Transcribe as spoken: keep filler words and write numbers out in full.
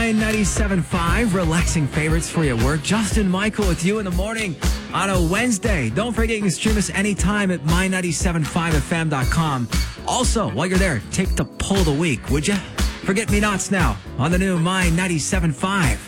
My ninety-seven point five, relaxing favorites for your work. Justin Michael with you in the morning on a Wednesday. Don't forget you can stream us anytime at my nine seven five f m dot com. Also, while you're there, take the poll of the week, would you? Forget me nots now on the new My ninety-seven point five.